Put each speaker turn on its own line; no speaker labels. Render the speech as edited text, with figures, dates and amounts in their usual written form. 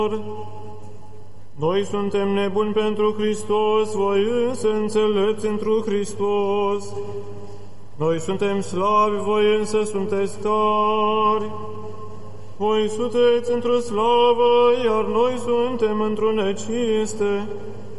Noi suntem nebuni pentru Hristos, voi însă înțelepți întru Hristos. Noi suntem slabi, voi însă sunteți tari. Voi sunteți într-o slavă, iar noi suntem într-o neciste.